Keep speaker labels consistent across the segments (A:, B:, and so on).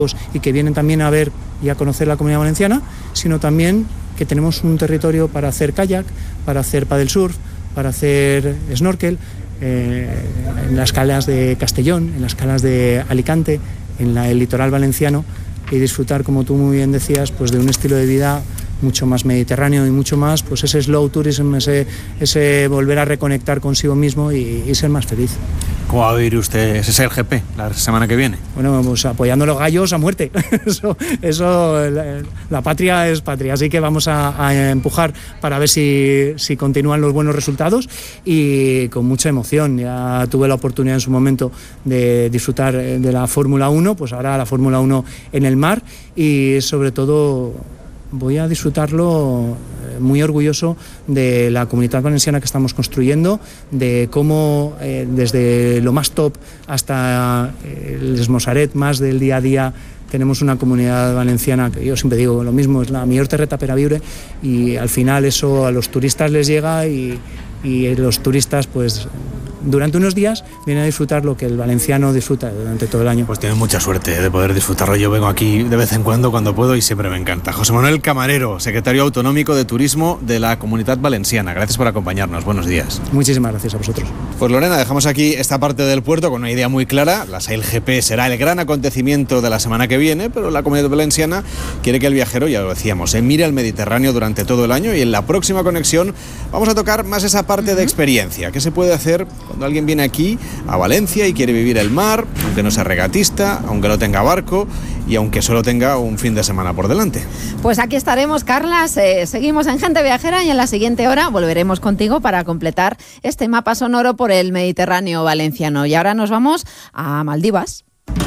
A: y que vienen también a ver y a conocer la Comunidad Valenciana, sino también que tenemos un territorio para hacer kayak, para hacer paddle surf, para hacer snorkel, en las calas de Castellón, en las calas de Alicante, en el litoral valenciano, y disfrutar, como tú muy bien decías, pues de un estilo de vida mucho más mediterráneo y mucho más, pues ese slow tourism, ese volver a reconectar consigo mismo y ser más feliz.
B: ¿Cómo va a vivir usted ese SailGP la semana que viene?
A: Bueno, pues apoyando a los gallos a muerte. La patria es patria, así que vamos a empujar para ver si continúan los buenos resultados, y con mucha emoción. Ya tuve la oportunidad en su momento de disfrutar de la Fórmula 1, pues ahora la Fórmula 1 en el mar, y sobre todo voy a disfrutarlo muy orgulloso de la Comunitat Valenciana que estamos construyendo, de cómo desde lo más top hasta el esmosaret más del día a día tenemos una Comunidad Valenciana que yo siempre digo lo mismo, es la mejor terreta per a viure, y al final eso a los turistas les llega y los turistas pues durante unos días vienen a disfrutar lo que el valenciano disfruta durante todo el año.
B: Pues tienen mucha suerte de poder disfrutarlo. Yo vengo aquí de vez en cuando puedo, y siempre me encanta. José Manuel Camarero, secretario autonómico de Turismo de la Comunitat Valenciana. Gracias por acompañarnos. Buenos días.
A: Muchísimas gracias a vosotros.
B: Pues Lorena, dejamos aquí esta parte del puerto con una idea muy clara. La SailGP será el gran acontecimiento de la semana que viene, pero la Comunidad Valenciana quiere que el viajero, ya lo decíamos, mire al Mediterráneo durante todo el año, y en la próxima conexión vamos a tocar más esa parte de experiencia. ¿Qué se puede hacer cuando alguien viene aquí a Valencia y quiere vivir el mar, aunque no sea regatista, aunque no tenga barco y aunque solo tenga un fin de semana por delante?
C: Pues aquí estaremos, Carlas. Seguimos en Gente Viajera, y en la siguiente hora volveremos contigo para completar este mapa sonoro por el Mediterráneo valenciano. Y ahora nos vamos a Maldivas.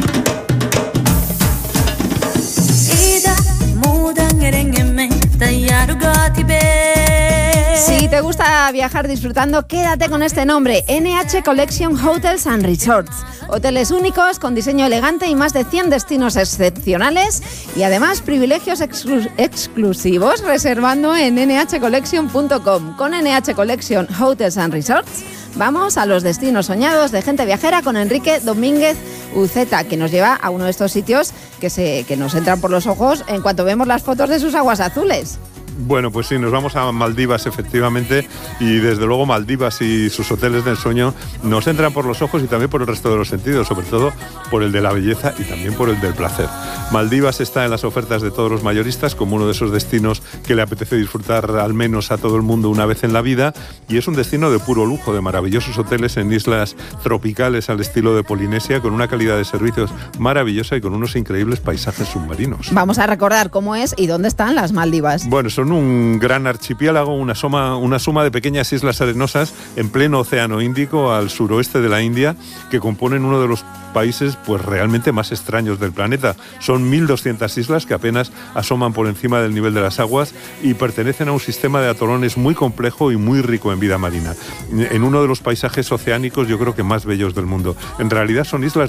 C: Si te gusta viajar disfrutando, quédate con este nombre: NH Collection Hotels and Resorts. Hoteles únicos con diseño elegante y más de 100 destinos excepcionales, y además privilegios exclusivos reservando en nhcollection.com. Con NH Collection Hotels and Resorts vamos a los destinos soñados de Gente Viajera con Enrique Domínguez Uceta, que nos lleva a uno de estos sitios que nos entran por los ojos en cuanto vemos las fotos de sus aguas azules.
D: Bueno, pues sí, nos vamos a Maldivas, efectivamente, y desde luego Maldivas y sus hoteles del sueño nos entran por los ojos y también por el resto de los sentidos, sobre todo por el de la belleza y también por el del placer. Maldivas está en las ofertas de todos los mayoristas como uno de esos destinos que le apetece disfrutar al menos a todo el mundo una vez en la vida, y es un destino de puro lujo, de maravillosos hoteles en islas tropicales al estilo de Polinesia, con una calidad de servicios maravillosa y con unos increíbles paisajes submarinos.
C: Vamos a recordar cómo es y dónde están las Maldivas.
D: Bueno, son un gran archipiélago, una suma de pequeñas islas arenosas en pleno océano Índico al suroeste de la India, que componen uno de los países pues realmente más extraños del planeta. Son 1.200 islas que apenas asoman por encima del nivel de las aguas y pertenecen a un sistema de atolones muy complejo y muy rico en vida marina, en uno de los paisajes oceánicos yo creo que más bellos del mundo. En realidad son islas